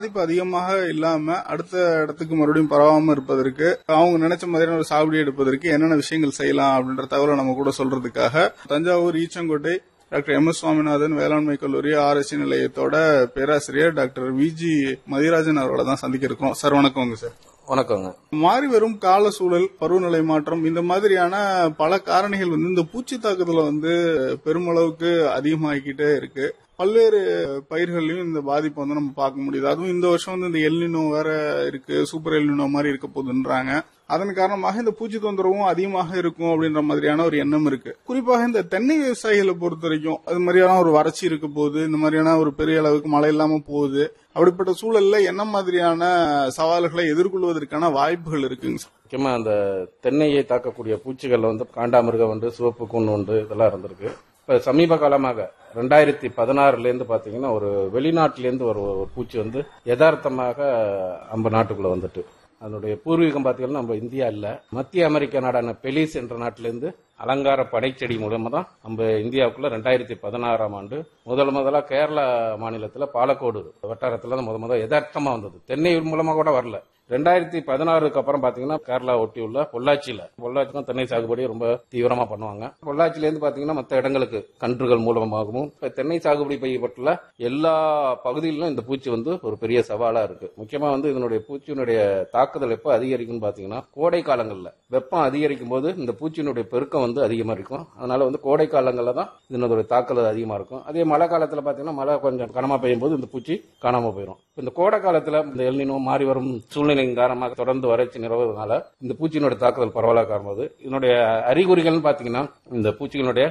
பாதிப்பு அதிகமாக இல்லாம அடுத்த இடத்துக்கு மறுபடியும் பரவாம இருப்பதற்கு அவங்க நினைச்ச மாதிரியான ஒரு சாகுபடி எடுப்பதற்கு என்னென்ன விஷயங்கள் செய்யலாம் அப்படின்ற தகவலை நம்ம கூட சொல்றதுக்காக Thanjavur Eachangottai doctor M. S. Swaminathan வேளாண்மை கல்லூரி ஆராய்ச்சி நிலையத்தோட பேராசிரியர் டாக்டர் வி.ஜி. மதிராஜன் அவரோட தான் சந்திக்க இருக்கிறோம். சார் வணக்கங்க. சார் வணக்கங்க. மாறி வரும் கால சூழல், பருவநிலை மாற்றம், இந்த மாதிரியான பல காரணிகள் இந்த பூச்சி தாக்குதல பெருமளவுக்கு அதிகமாகிக்கிட்டே இருக்கு. பல்வேறு பயிர்களையும் இந்த பாதிப்பு நம்ம பார்க்க முடியுது. அதுவும் இந்த வருஷம் இந்த எல்னினோ வேற இருக்கு, சூப்பர் எல்னினோ மாதிரி இருக்க போகுதுன்றாங்க. அதன் காரணமாக இந்த பூச்சி தொந்தரவும் அதிகமாக இருக்கும் அப்படின்ற மாதிரியான ஒரு எண்ணம் இருக்கு. குறிப்பாக இந்த தென்னை விவசாயிகளை பொறுத்த வரைக்கும் அது மாதிரியான ஒரு வறட்சி இருக்க போகுது, இந்த மாதிரியான ஒரு பெரிய அளவுக்கு மழை இல்லாம போகுது. அப்படிப்பட்ட சூழல்ல என்ன மாதிரியான சவால்களை எதிர்கொள்வதற்கான வாய்ப்புகள் இருக்குங்க? முக்கியமா அந்த தென்னையை தாக்கக்கூடிய பூச்சிகள் காண்டாமிருக ஒன்று, சிவப்பு கூண் ஒன்று இதெல்லாம் இருந்திருக்கு. இப்ப சமீப காலமாக 2016 இருந்து பாத்தீங்கன்னா ஒரு வெளிநாட்டிலிருந்து ஒரு பூச்சி யதார்த்தமாக நம்ம நாட்டுக்குள்ள வந்துட்டு அதனுடைய பூர்வீகம் பாத்தீங்கன்னா நம்ம இந்தியா இல்ல, மத்திய அமெரிக்க நாடான பெலிஸ் என்ற நாட்டிலிருந்து அலங்கார படைச்செடி மூலமா தான் நம்ம இந்தியாவுக்குள்ள 2016ஆம் ஆண்டு முதலா கேரளா மாநிலத்துல பாலக்கோடு வட்டாரத்துல முதல் யதார்த்தமா வந்தது. தென்னை மூலமா கூட வரல. 2016க்கு அப்புறம் பாத்தீங்கன்னா கேரளா ஒட்டி உள்ள பொள்ளாச்சிக்கும் தென்னை சாகுபடி ரொம்ப தீவிரமா பண்ணுவாங்க. பொள்ளாச்சில இருந்து பாத்தீங்கன்னா மற்ற இடங்களுக்கு கன்றுகள் மூலமாகவும் தென்னை சாகுபடி செய்யப்பட்டுள்ள எல்லா பகுதிகளிலும் இந்த பூச்சி ஒரு பெரிய சவாலா இருக்கு. முக்கியமா இதனுடைய பூச்சியினுடைய தாக்குதல் எப்ப அதிகரிக்கும் பாத்தீங்கன்னா கோடை காலங்கள்ல வெப்பம் அதிகரிக்கும் போது இந்த பூச்சியினுடைய பெருக்கம் அதிகமா இருக்கும். அதனால கோடை காலங்கள்ல தான் இதனுடைய தாக்குதல் அதிகமா இருக்கும். அதே மழை காலத்துல பாத்தீங்கன்னா மழை கொஞ்சம் கனமா பெய்யும் போது இந்த பூச்சி காணாம போயிடும். இந்த கோடை காலத்துல இந்த எல்னினோ மாறி வரும் சூழ்நிலை காரணமாக தொடர்ந்து வறட்சி நிலவுவதனால இந்த பூச்சியினுடைய தாக்குதல் பரவலாக காணும்போது இதனுடைய அறிகுறிகள் பாத்தீங்கன்னா இந்த பூச்சிகளுடைய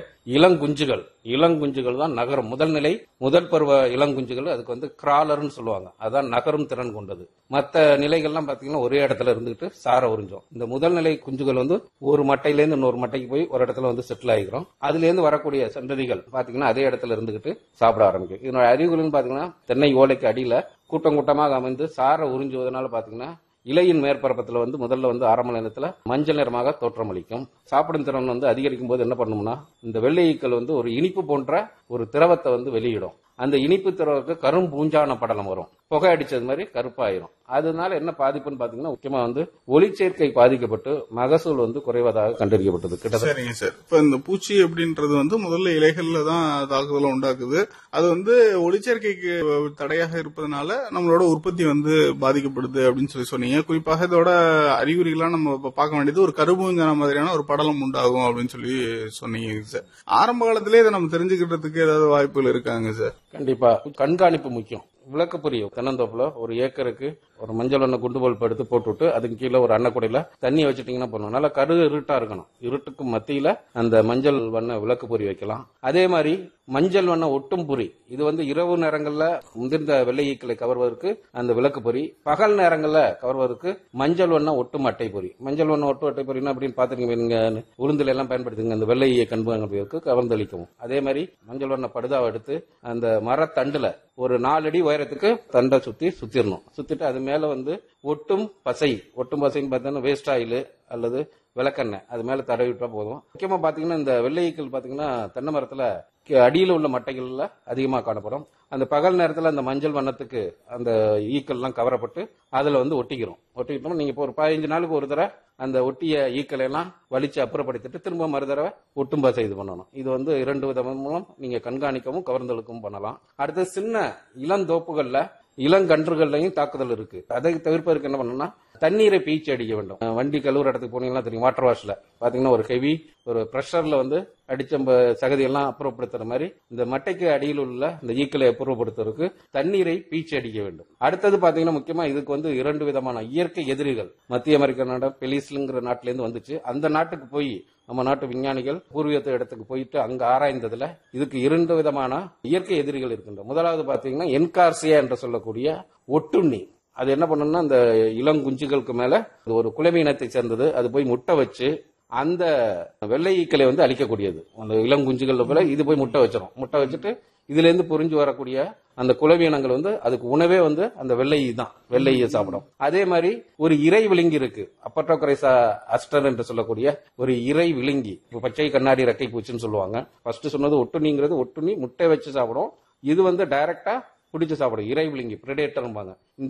இளங்குஞ்சுகள் தான் நகரும். முதல் பருவ இளங்குஞ்சுகள் அதுக்கு கிராலர்னு சொல்லுவாங்க. அதான் நகரும் திறன் கொண்டது. மற்ற நிலைகள்லாம் பாத்தீங்கன்னா ஒரே இடத்துல இருந்துட்டு சார உறிஞ்சோம். இந்த முதல் நிலை குஞ்சுகள் ஒரு மட்டையிலேருந்து இன்னொரு மட்டைக்கு போய் ஒரு இடத்துல செட்டில் ஆகிக்கிறோம். அதுல இருந்து வரக்கூடிய சந்ததிகள் பாத்தீங்கன்னா அதே இடத்துல இருந்துகிட்டு சாப்பிட ஆரம்பிக்கும். இதனோட அறிகுறிகள் பாத்தீங்கன்னா தென்னை ஓலைக்கு அடியில கூட்டம் கூட்டமாக அமைந்து சார உறிஞ்சுவதனால பாத்தீங்கன்னா இலையின் மேற்பரப்பத்துல முதல்ல அரை மணி நேரத்துல மஞ்சள் நிறமாக தோற்றமளிக்கும். சாப்பிடும் திறன் அதிகரிக்கும் போது என்ன பண்ணும்னா இந்த வெள்ளை ஈக்கள் ஒரு இனிப்பு போன்ற ஒரு திரவத்தை வெளியிடும். அந்த இனிப்பு திரவத்துக்கு கரும்பூஞ்சான படலம் வரும். புகை அடிச்சது மாதிரி கருப்பாயிரும். அதனால என்ன பாதிப்புன்னு பாத்தீங்கன்னா முக்கியமா ஒளிச்சேர்க்கை பாதிக்கப்பட்டு மகசூல் குறைவதாக கண்டறியப்பட்டது. சரிங்க சார். இப்ப இந்த பூச்சி அப்படின்றது முதல்ல இலைகள்ல தான் தாக்குதலை உண்டாக்குது. அது ஒளிச்சேர்க்கைக்கு தடையாக இருப்பதனால நம்மளோட உற்பத்தி பாதிக்கப்படுது அப்படின்னு சொன்னீங்க. குறிப்பாக இதோட அறிகுறிகளாம் நம்ம பார்க்க வேண்டியது ஒரு கரும்பூஞ்சான மாதிரியான ஒரு படலம் உண்டாகும் அப்படின்னு சொன்னீங்க சார். ஆரம்ப காலத்திலே இதை நம்ம தெரிஞ்சுக்கிறதுக்கு ஏதாவது வாய்ப்புகள் இருக்காங்க சார்? கண்டிப்பா கண்காணிப்பு முக்கியம். விளக்குப்பொறி தென்னந்தோப்புல ஒரு ஏக்கருக்கு ஒரு மஞ்சள் வண்ண குண்டு பல்ப் எடுத்து போட்டுவிட்டு அதுக்கு கீழே ஒரு அன்னக்குடையில தண்ணி வச்சுட்டீங்கன்னா போதும். நல்லா இருட்டா இருக்கணும். இருட்டுக்கு மத்தியில அந்த மஞ்சள் வண்ண விளக்குப்பொறி வைக்கலாம். அதே மாதிரி மஞ்சள் வண்ண ஒட்டும் பொறி இது இரவு நேரங்கள்ல முதிர்ந்த வெள்ளை ஈக்களை கவர்வதற்கு அந்த விளக்குப்பொறி, பகல் நேரங்கள்ல கவர்வதற்கு மஞ்சள் வண்ண ஒட்டும் அட்டை பொறி. மஞ்சள் வண்ண ஒட்டும் அட்டை பொறினா அப்படின்னு பாத்துருக்கீங்க, உளுந்துல எல்லாம் பயன்படுத்துங்க அந்த வெள்ளை ஈய கண்புக்கு கவர்ந்தளிக்கவும். அதே மாதிரி மஞ்சள் வண்ண படுதாவை எடுத்து அந்த மரத்தண்டுல ஒரு 4 அடி உயரத்துக்கு தண்டை சுத்திடணும். சுத்திட்டு அது மேல ஒட்டும் பசைன்னு பார்த்தீங்கன்னா வேஸ்ட் ஆயில் அல்லது விளக்கெண்ணெய் அது மேல தடவிட்டா போதும். முக்கியமா பாத்தீங்கன்னா இந்த வெள்ளை ஈக்கள் பாத்தீங்கன்னா தென்னை மரத்துல அடியில உள்ள மட்டைகள்ல அதிகமா காணப்படும். அந்த பகல் நேரத்துல அந்த மஞ்சள் வண்ணத்துக்கு அந்த ஈக்கள் எல்லாம் கவரப்பட்டு அதுல ஒட்டிக்கிட்டோம். நீங்க இப்போ ஒரு 15 நாளுக்கு ஒரு தடவை அந்த ஒட்டிய ஈக்களை எல்லாம் வலிச்சு அப்புறப்படுத்திட்டு திரும்ப மறுதடவை ஒட்டும் பசை இது பண்ணணும். இது 2 விதம் மூலம் நீங்க கண்காணிக்கவும் கவர்ந்தெழுக்கவும் பண்ணலாம். அடுத்து சின்ன இளந்தோப்புகள்ல இளங்கன்றுகள்லையும் தாக்குதல் இருக்கு. அதை தவிர்ப்பதற்கு என்ன பண்ணணும்னா தண்ணீரை பீச்சி அடிக்க வேண்டும். வண்டி கழுவுற இடத்துக்கு போனீங்கன்னா தெரியும், வாட்டர் வாஷ்ல பாத்தீங்கன்னா ஒரு ஹெவி ஒரு பிரஷர்ல அடிச்ச சகதி எல்லாம் அப்புறப்படுத்துற மாதிரி இந்த மட்டைக்கு அடியில் உள்ள இந்த ஈக்களை அப்புறப்படுத்துறதுக்கு தண்ணீரை பீச்சி அடிக்க வேண்டும். அடுத்தது பாத்தீங்கன்னா முக்கியமா இதுக்கு 2 விதமான இயற்கை எதிரிகள் மத்திய அமெரிக்க நாடு பெலிஸ்ங்கிற நாட்டில இருந்து வந்துச்சு. அந்த நாட்டுக்கு போய் நம்ம நாட்டு விஞ்ஞானிகள் பூர்வீகத்தை இடத்துக்கு போயிட்டு அங்க ஆராய்ந்ததுல இதுக்கு 2 விதமான இயற்கை எதிரிகள் இருக்கின்றன. முதலாவது பாத்தீங்கன்னா என்கார்சியா என்று சொல்லக்கூடிய ஒட்டுண்ணி. அது என்ன பண்ணணும்னா இந்த இளங்குஞ்சுகளுக்கு மேல ஒரு குளவி இனத்தை சேர்ந்தது. அது போய் முட்டை வச்சு அந்த வெள்ளை ஈக்களை அழிக்கக்கூடியது. அந்த இளங்குஞ்சுகள் போல இது போய் முட்டை வச்சிடும். முட்டை வச்சுட்டு இதுல இருந்து புரிஞ்சு வரக்கூடிய அந்த குளவி இனங்கள் அதுக்கு உணவே அந்த வெள்ளையை சாப்பிடும். அதே மாதிரி ஒரு இறை விழுங்கி இருக்கு, அப்பட்டோகரைசா அஸ்டர் என்று சொல்லக்கூடிய ஒரு இறை விழுங்கி, பச்சை கண்ணாடி ரெக்கை பூச்சின்னு சொல்லுவாங்க. ஃபர்ஸ்ட் சொன்னது ஒட்டுண்ணிங்கிறது ஒட்டுண்ணி முட்டை வச்சு சாப்பிடும். இது டைரக்டா பிடிச்சு சாப்பிடும், இறை விழுங்கி, பிரெடேட்டர்ம்பாங்க.